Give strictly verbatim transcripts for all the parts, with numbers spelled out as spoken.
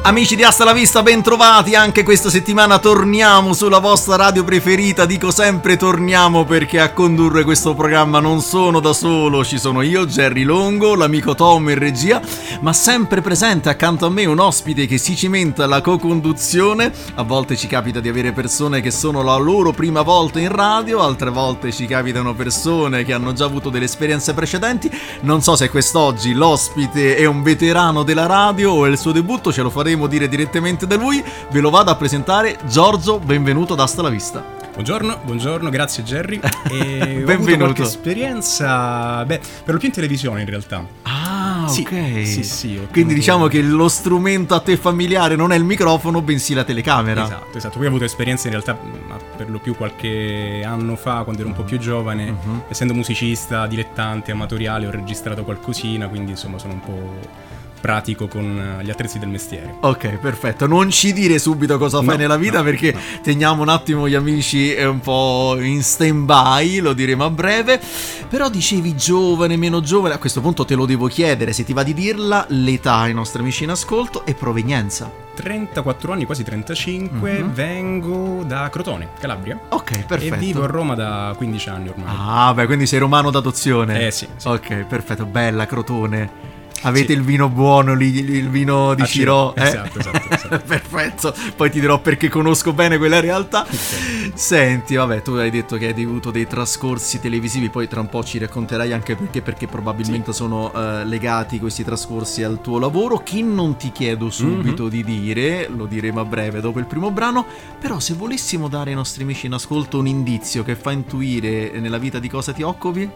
Amici di Hasta la Vista, ben trovati. Anche questa settimana torniamo sulla vostra radio preferita. Dico sempre torniamo perché a condurre questo programma non sono da solo. Ci sono io, Jerry Longo, l'amico Tom in regia, ma sempre presente accanto a me un ospite che si cimenta alla co-conduzione. A volte ci capita di avere persone che sono la loro prima volta in radio, altre volte ci capitano persone che hanno già avuto delle esperienze precedenti. Non so se quest'oggi l'ospite è un veterano della radio o è il suo debutto, ce lo faremo dire direttamente da lui. Ve lo vado a presentare. Giorgio, benvenuto ad Hasta la Vista. Buongiorno, buongiorno, grazie Jerry. E benvenuto. Ho avuto qualche esperienza, beh, per lo più in televisione in realtà. Ah, sì, ok. Sì, sì. Quindi tenuto... diciamo che lo strumento a te familiare non è il microfono, bensì la telecamera. Esatto, esatto. Poi ho avuto esperienze in realtà per lo più qualche anno fa, quando ero un po' più giovane. Uh-huh. Essendo musicista, dilettante, amatoriale, ho registrato qualcosina, quindi insomma sono un po' pratico con gli attrezzi del mestiere. Ok, perfetto. Non ci dire subito cosa fai no, nella vita, no, perché no. teniamo un attimo gli amici un po' in stand by, lo diremo a breve. Però dicevi giovane, meno giovane, a questo punto te lo devo chiedere, se ti va di dirla, l'età ai nostri amici in ascolto e provenienza. trentaquattro anni, quasi trentacinque, uh-huh. Vengo da Crotone, Calabria. Ok, perfetto. E vivo a Roma da quindici anni ormai. Ah, beh, quindi sei romano d'adozione. Eh sì, sì. Ok, perfetto, bella Crotone. Avete sì. il vino buono lì, il vino di Cirò, eh? Esatto, esatto, esatto. Perfetto, poi ti dirò perché conosco bene quella realtà. Okay. Senti, vabbè, tu hai detto che hai avuto dei trascorsi televisivi, poi tra un po' ci racconterai anche perché, perché probabilmente sì. sono uh, legati questi trascorsi al tuo lavoro, che non ti chiedo subito mm-hmm. di dire, lo diremo a breve dopo il primo brano, però se volessimo dare ai nostri amici in ascolto un indizio che fa intuire nella vita di cosa ti occupi?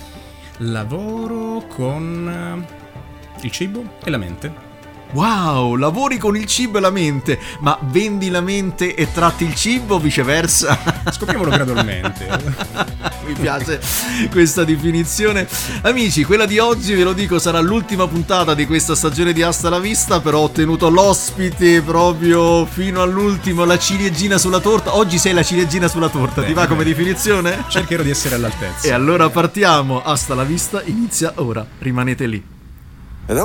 Lavoro con... il cibo e la mente. Wow, lavori con il cibo e la mente, ma vendi la mente e tratti il cibo o viceversa? Scopriamolo gradualmente. Mi piace questa definizione. Amici, quella di oggi, ve lo dico, sarà l'ultima puntata di questa stagione di Hasta la Vista, però ho tenuto l'ospite proprio fino all'ultimo, la ciliegina sulla torta. Oggi sei la ciliegina sulla torta, bene, ti va come bene. Definizione? Cercherò di essere all'altezza. E allora partiamo, Hasta la Vista inizia ora, rimanete lì.